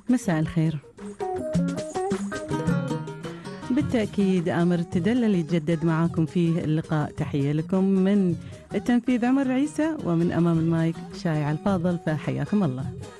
مساء الخير. بالتأكيد آمر تدلل يتجدد معاكم فيه اللقاء. تحية لكم من التنفيذ عمر عيسى، ومن أمام المايك شايع الفاضل، فحياكم الله.